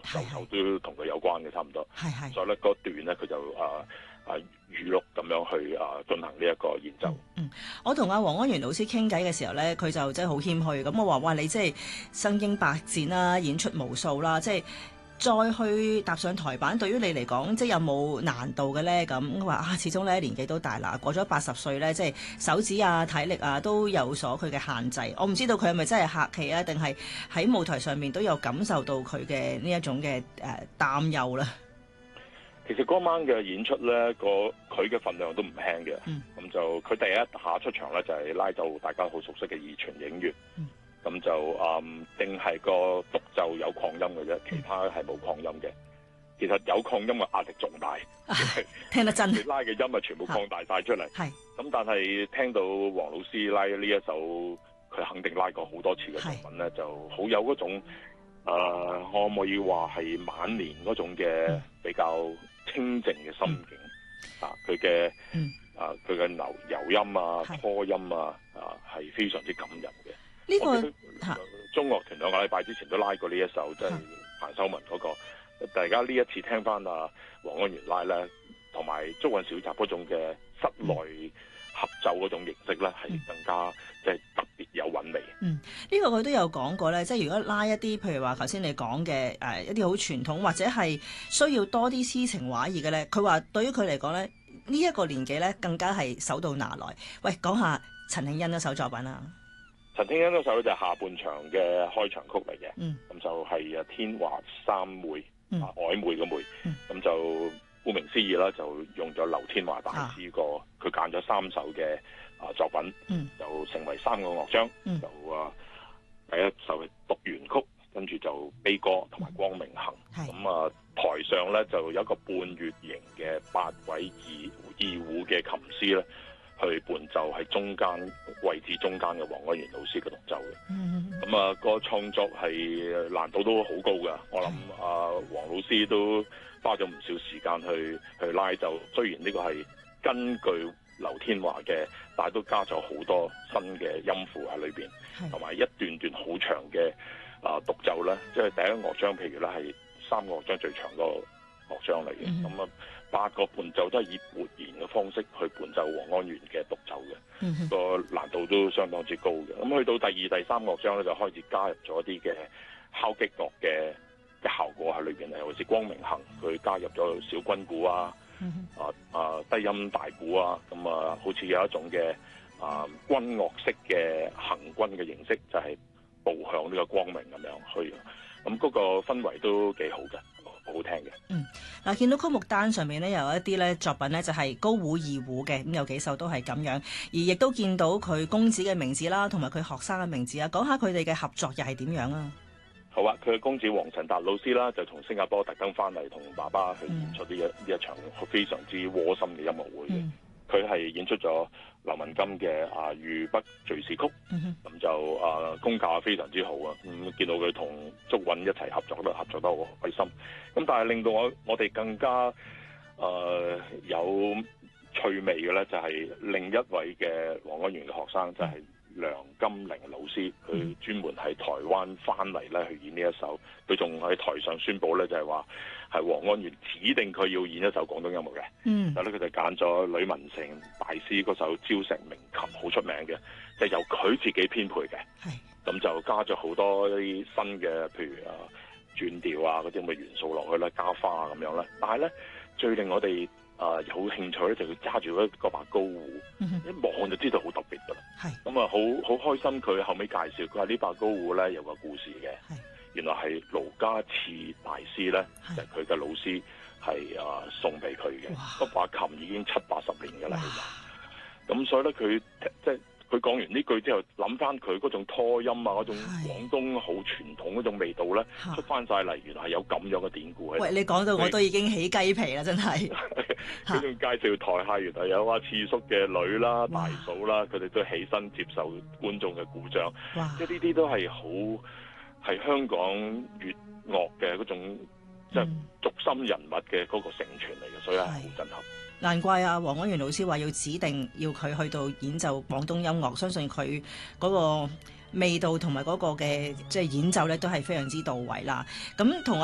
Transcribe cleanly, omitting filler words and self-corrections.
首首都同佢有關嘅差唔多。 係。 所以咧嗰段咧佢就預錄咁樣去進行呢一個演奏。 我同阿黃安源老師傾偈嘅時候咧，佢就真係好謙虛。咁我話：哇，你即係身經百戰啦，演出無數啦，即係再去踏上台板，對於你嚟講，即係有冇難度嘅咧？咁我話始終咧年紀都大啦，過咗80歲咧，即係手指啊、體力啊都有所佢嘅限制。我唔知道佢係咪真係客氣啊，定係喺舞台上面都有感受到佢嘅呢一種嘅擔憂啦。 其實嗰晚嘅演出咧，佢嘅份量都唔輕嘅。咁就佢第一下出場咧，就係拉奏大家好熟悉嘅二泉映月。咁就定係個獨奏有擴音嘅啫，其他係冇擴音嘅。其實有擴音嘅壓力仲大， 聽得真。 你拉嘅音啊，全部擴大晒出嚟。咁但係聽到黃老師拉呢一首，佢肯定拉過好多次嘅作品咧，就好有嗰種可唔可以話係晚年嗰種嘅比較清靜嘅心境。佢嘅佢嘅柔音啊、拖音啊，係非常之感人嘅。呢個中樂團2個禮拜之前都拉過呢一首，即係彭秀文嗰個。大家呢一次聽翻黃安源拉咧，同埋竹韻小集嗰種嘅室內合奏嗰種形式咧，係更加即係特別有韻味。 呢個佢都有講過咧，即係如果拉一啲譬如話頭先你講嘅一啲好傳統或者係需要多啲詩情畫意嘅咧，佢話對於佢嚟講咧，呢一個年紀咧更加係手到拿來。喂，講下陳慶欣嗰首作品啊！ 陳慶欣嗰首咧就係下半場嘅開場曲嚟嘅。咁就係天華三昧。曖昧嘅昧，咁就顧名思義啦，就用咗劉天華大師佢揀咗3首嘅作品，就成為3個樂章，就第一首係讀圓曲，跟住就悲歌同埋光明行。咁台上咧就有一個半月形嘅8位二胡嘅琴師咧，去伴奏喺位置中間嘅黃安源老師嘅獨奏嘅。咁個創作係難度都好高㗎。我諗黃老師都花咗唔少時間去拉奏。雖然呢個係根據劉天華嘅，但係都加咗好多新嘅音符喺裏邊，同埋一段段好長嘅獨奏咧。即係第一樂章，譬如咧係3個樂章最長個樂章嚟嘅。咁8個伴奏都係以活言嘅方式去伴奏黃安源嘅獨奏嘅，個難度都相當之高嘅。咁去到第2、第3樂章咧，就開始加入咗一啲嘅敲擊樂嘅效果喺裏邊咧，尤其是光明行，佢加入咗小軍鼓啊、低音大鼓啊，咁好似有一種嘅軍樂式嘅行軍嘅形式，就係步向呢個光明咁樣去。咁嗰個氛圍都幾好嘅。好聽嘅。 嗱，見到曲目單上面咧有一啲咧作品咧就係高胡二胡嘅，咁有幾首都係咁樣，而亦都見到佢公子嘅名字啦，同埋佢學生嘅名字啊，講下佢哋嘅合作又係點樣啊？ 好啊，佢嘅公子黃陳達老師啦，就從新加坡特登翻嚟同爸爸去演出呢一場非常之窩心嘅音樂會嘅。佢係演出咗劉文金嘅《豫北敘事曲》，咁就功架非常之好啊！咁見到佢同竹韻一齊合作得好開心。咁但係令到我哋更加有趣味嘅咧，就係另一位嘅黃安源嘅學生，就係梁金玲老師，佢專門喺台灣翻嚟咧去演呢一首。佢仲喺台上宣佈咧，就係話係黃安源指定佢要演一首廣東音樂嘅。但係咧佢就揀咗呂文成大師嗰首《招石鳴琴》，好出名嘅，就係由佢自己編配嘅。咁就加咗好多啲新嘅，譬如轉調啊嗰啲咁嘅元素落去啦，加花啊咁樣啦。但係咧最令我哋有興趣咧，就佢揸住嗰把高胡，一望就知道好特別噶啦。咁啊，好開心。佢後尾介紹，佢話呢把高胡咧有個故事嘅。原來係盧家熾大師咧，就係佢嘅老師係送俾佢嘅。嗰把琴已經70-80年嘅啦，其實。咁所以咧，佢即係佢講完呢句之後，諗翻佢嗰種拖音啊，嗰種廣東好傳統嗰種味道咧，出翻晒嚟，原來係有咁樣嘅典故喺度。喂， 你講到我都已經起雞皮啦，真係。 佢仲介紹台下原來有次叔嘅女啦、大嫂啦，佢哋都起身接受觀眾嘅鼓掌。即係呢啲都係係香港粵樂嘅嗰種即係軸心人物嘅嗰個承傳嚟嘅，所以係好震撼。 難怪黃安源老師話要指定要佢去到演奏廣東音樂，相信佢嗰個味道同埋嗰個嘅即係演奏咧都係非常之到位啦。咁同